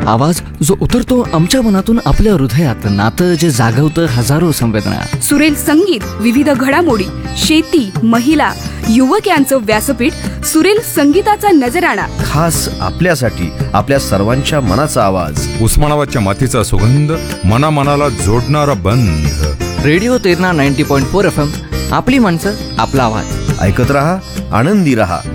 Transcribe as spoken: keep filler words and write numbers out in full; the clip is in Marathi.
आवाज जो उतरतो आमच्या मनातून आपल्या हृदयात, नातं जे जागवतं हजारो संवेदना. सुरेल संगीत, विविध घडामोडी, शेती, महिला, युवक यांचं व्यासपीठ, सुरेल संगीताचा नजराणा. खास आपल्यासाठी, आपल्या सर्वांच्या मनाचा आवाज. उस्मानाबादच्या मातीचा सुगंध, मनामनाला जोडणारा बंध. Radio Terna ninety point four F M, आपली माणसं, आपला आवाज. ऐकत रहा, आनंदी रहा.